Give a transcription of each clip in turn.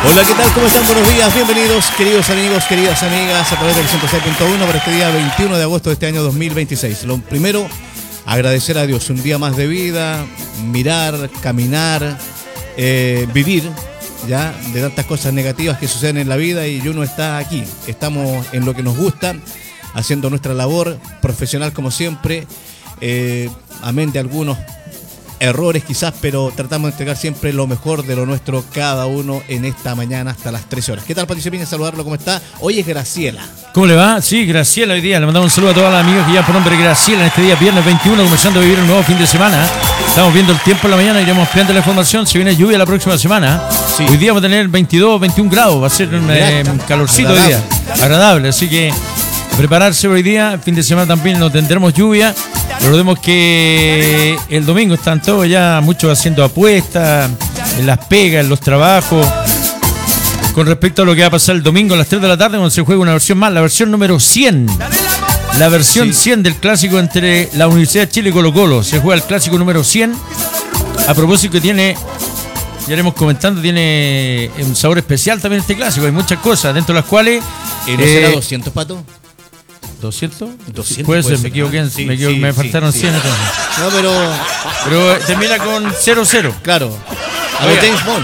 Hola, ¿qué tal? ¿Cómo están? Buenos días, bienvenidos, queridos amigos, queridas amigas, a través del 106.1 para este día 21 de agosto de este año 2026. Lo primero, agradecer a Dios, un día más de vida, mirar, caminar, vivir, ya, de tantas cosas negativas que suceden en la vida y uno está aquí. Estamos en lo que nos gusta, haciendo nuestra labor profesional como siempre, amén de algunos errores quizás, pero tratamos de entregar siempre lo mejor de lo nuestro cada uno en esta mañana hasta las 13 horas. ¿Qué tal, Patricio Piña? Saludarlo, ¿cómo está? Hoy es Graciela. ¿Cómo le va? Sí, Graciela hoy día. Le mandamos un saludo a todas las amigas que ya por nombre Graciela en este día viernes 21, comenzando a vivir un nuevo fin de semana. Estamos viendo el tiempo en la mañana, iremos ampliando la información. Se viene lluvia la próxima semana. Sí. Hoy día vamos a tener 22, 21 grados. Va a ser un calorcito hoy día. Agradable, así que prepararse hoy día. El fin de semana también no tendremos lluvia. Recordemos que el domingo están todos ya muchos haciendo apuestas, en las pegas, en los trabajos. Con respecto a lo que va a pasar el domingo a las 3 de la tarde, cuando se juega una versión más, la versión número 100. La versión 100 del clásico entre la Universidad de Chile y Colo-Colo. Se juega el clásico número 100. A propósito que tiene, ya iremos comentando, tiene un sabor especial también este clásico. Hay muchas cosas, dentro de las cuales... ¿No será 200, Pato? ¿200? 200 puede ser, me equivoqué, sí, me faltaron 100 entonces. No, pero termina con 0-0. Claro, a ver, James Bond.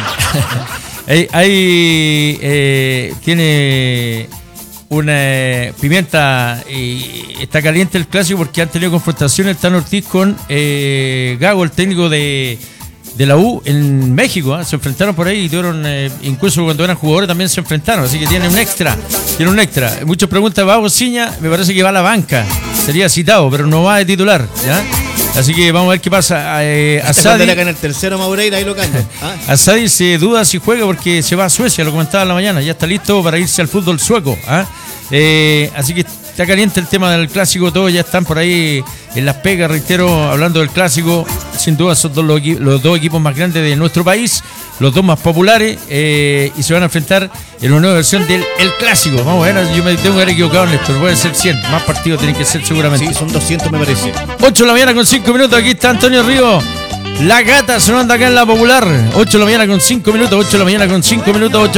Tiene una pimienta y está caliente el clásico porque han tenido confrontaciones el Tano Ortiz con Gago, el técnico de la U en México, se enfrentaron por ahí y tuvieron, incluso cuando eran jugadores también se enfrentaron, así que tiene un extra. Muchas preguntas, ¿va Ciña? Me parece que va a la banca, sería citado, pero no va de titular, ¿ya? Así que vamos a ver qué pasa. Asadi acá en el tercero, Maureira, ahí lo cambia. Asadi se duda si juega porque se va a Suecia, lo comentaba en la mañana, ya está listo para irse al fútbol sueco, así que está caliente el tema del clásico, todos ya están por ahí en las pegas, reitero, hablando del clásico. Sin duda son los dos equipos más grandes de nuestro país, los dos más populares, y se van a enfrentar en una nueva versión del El Clásico. Vamos a ver, yo me tengo que haber equivocado en esto, puede ser 100, más partidos tienen que ser seguramente. Sí, son 200 me parece. 8 de la mañana con 5 minutos, aquí está Antonio Río, la gata sonando acá en la popular. 8 de la mañana con 5 minutos, 8 de la mañana con 5 minutos, 8